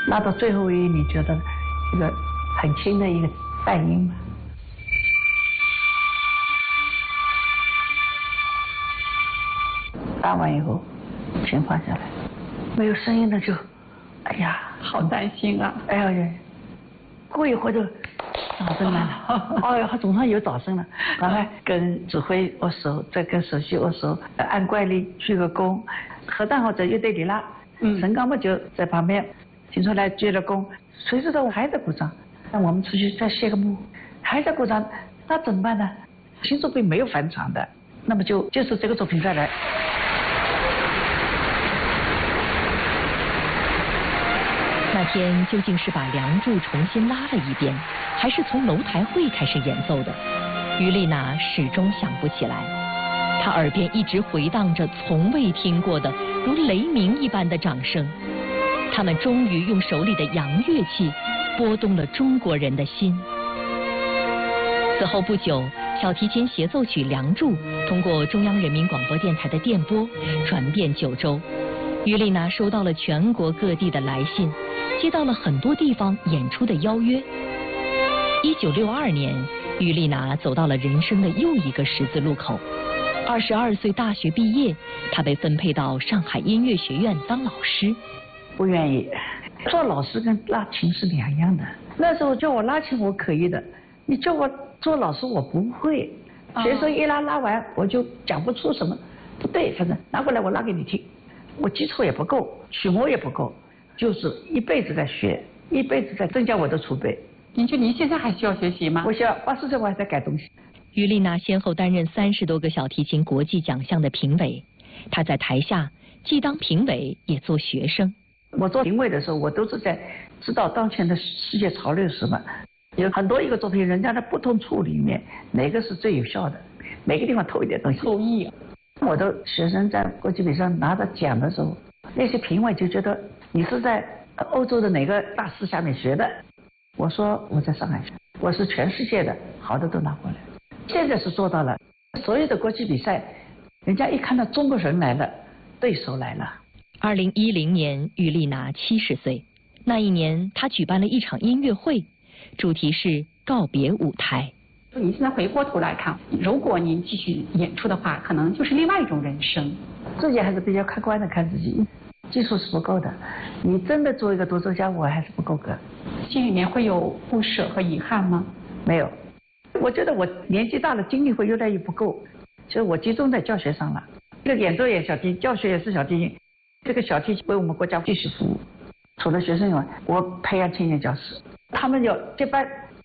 拉到最后一，你觉得一个很轻的一个半音嘛。拉完以后，琴放下来，没有声音了就，哎呀， 好担心啊！ 哎呀，过一会儿就掌声来了，哎呀，他总算有掌声了，然后跟指挥握手，再跟首席握手，按惯例鞠个躬，合唱好在乐队里拉，陈刚嘛就在旁边，听出来鞠了躬，谁知道我还在鼓掌，那我们出去再谢个幕，还在鼓掌，那怎么办呢？新作品没有返场的，那么就是这个作品再来。 那天究竟是把《梁祝》重新拉了一遍，还是从楼台会开始演奏的？于丽娜始终想不起来。她耳边一直回荡着从未听过的如雷鸣一般的掌声。他们终于用手里的洋乐器拨动了中国人的心。此后不久，小提琴协奏曲《梁祝》通过中央人民广播电台的电波传遍九州。于丽娜收到了全国各地的来信，接到了很多地方演出的邀约。1962年，于丽娜走到了人生的又一个十字路口。22岁大学毕业，她被分配到上海音乐学院当老师。 不愿意，做老师跟拉琴是两样的。那时候叫我拉琴我可以的，你叫我做老师我不会。学生一拉完我就讲不出什么，不对，反正拿过来我拉给你听。我基础也不够，曲目也不够，就是一辈子在学，一辈子在增加我的储备。 您现在还需要学习吗？ 我需要80岁我还在改东西。 于丽娜先后担任30多个小提琴国际奖项的评委，她在台下既当评委也做学生。 我做评委的时候，我都是在知道当前的世界潮流是什么，有很多一个作品，人家的不同处里面哪个是最有效的，每个地方偷一点东西。 偷艺。 我的学生在国际比赛拿到奖的时候，那些评委就觉得你是在欧洲的哪个大师下面学的。我说我在上海学，我是全世界的好的都拿过来。现在是做到了，所有的国际比赛，人家一看到中国人来了，对手来了。 2010年，于丽娜70岁。那一年，她举办了一场音乐会，主题是告别舞台。 你现在回过头来看，如果您继续演出的话，可能就是另外一种人生。 自己还是比较客观的看自己，技术是不够的。你真的做一个独奏家，我还是不够格。 心里面会有不舍和遗憾吗？ 没有，我觉得我年纪大了，精力会越来越不够，所以我集中在教学上了。这个演奏也小提琴，教学也是小提琴。这个小提琴为我们国家继续服务。除了学生以外，我培养青年教师，他们要接班，